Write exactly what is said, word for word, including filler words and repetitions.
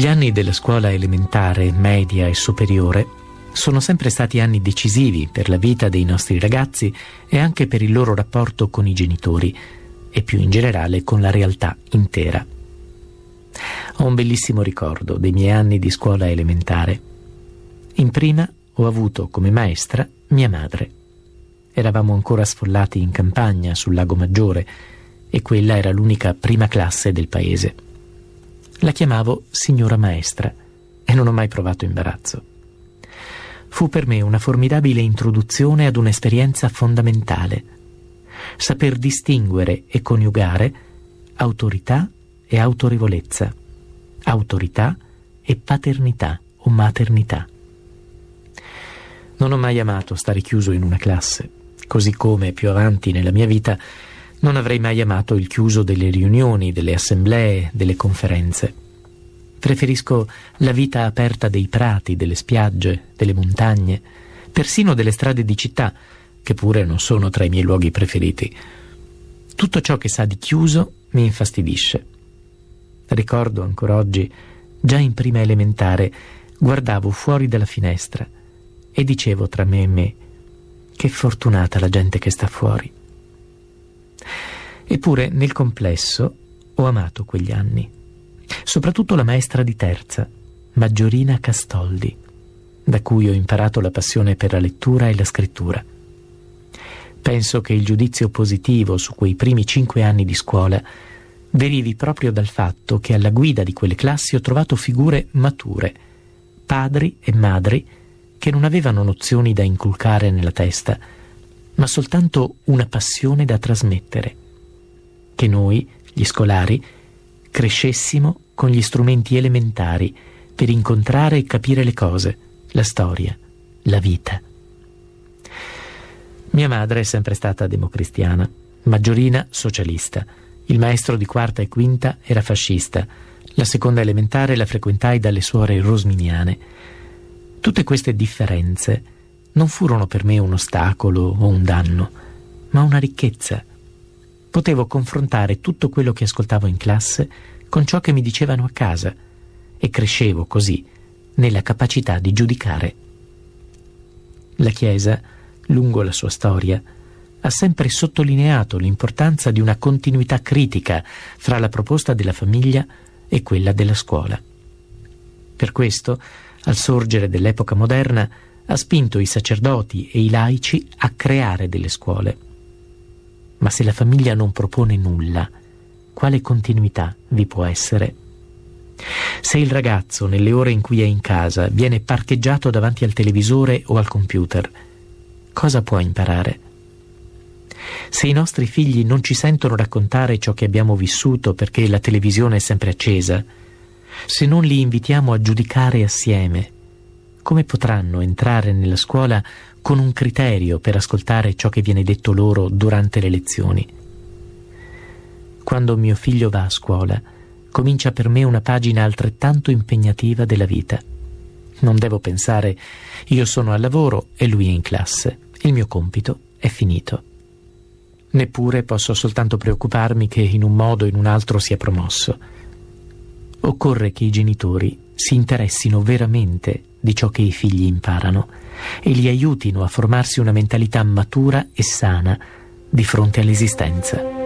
Gli anni della scuola elementare, media e superiore sono sempre stati anni decisivi per la vita dei nostri ragazzi e anche per il loro rapporto con i genitori e più in generale con la realtà intera. Ho un bellissimo ricordo dei miei anni di scuola elementare. In prima ho avuto come maestra mia madre. Eravamo ancora sfollati in campagna sul Lago Maggiore e quella era l'unica prima classe del paese. La chiamavo signora maestra e non ho mai provato imbarazzo. Fu per me una formidabile introduzione ad un'esperienza fondamentale: saper distinguere e coniugare autorità e autorevolezza, autorità e paternità o maternità. Non ho mai amato stare chiuso in una classe, così come più avanti nella mia vita non avrei mai amato il chiuso delle riunioni, delle assemblee, delle conferenze. Preferisco la vita aperta dei prati, delle spiagge, delle montagne, persino delle strade di città, che pure non sono tra i miei luoghi preferiti. Tutto ciò che sa di chiuso mi infastidisce. Ricordo ancora oggi, già in prima elementare, guardavo fuori dalla finestra e dicevo tra me e me: che fortunata la gente che sta fuori. Eppure, nel complesso, ho amato quegli anni, soprattutto la maestra di terza, Maggiorina Castoldi, da cui ho imparato la passione per la lettura e la scrittura. Penso che il giudizio positivo su quei primi cinque anni di scuola derivi proprio dal fatto che alla guida di quelle classi ho trovato figure mature, padri e madri che non avevano nozioni da inculcare nella testa, ma soltanto una passione da trasmettere. Che noi, gli scolari, crescessimo con gli strumenti elementari per incontrare e capire le cose, la storia, la vita. Mia madre è sempre stata democristiana, Maggiorina socialista, il maestro di quarta e quinta era fascista, la seconda elementare la frequentai dalle suore rosminiane. Tutte queste differenze non furono per me un ostacolo o un danno, ma una ricchezza. Potevo confrontare tutto quello che ascoltavo in classe con ciò che mi dicevano a casa e crescevo così nella capacità di giudicare. La Chiesa, lungo la sua storia, ha sempre sottolineato l'importanza di una continuità critica fra la proposta della famiglia e quella della scuola. Per questo, al sorgere dell'epoca moderna, ha spinto i sacerdoti e i laici a creare delle scuole. Ma se la famiglia non propone nulla, quale continuità vi può essere? Se il ragazzo, nelle ore in cui è in casa, viene parcheggiato davanti al televisore o al computer, cosa può imparare? Se i nostri figli non ci sentono raccontare ciò che abbiamo vissuto perché la televisione è sempre accesa, se non li invitiamo a giudicare assieme, come potranno entrare nella scuola con un criterio per ascoltare ciò che viene detto loro durante le lezioni? Quando mio figlio va a scuola, comincia per me una pagina altrettanto impegnativa della vita. Non devo pensare: io sono al lavoro e lui è in classe, il mio compito è finito. Neppure posso soltanto preoccuparmi che in un modo o in un altro sia promosso. Occorre che i genitori si interessino veramente di ciò che i figli imparano e li aiutino a formarsi una mentalità matura e sana di fronte all'esistenza.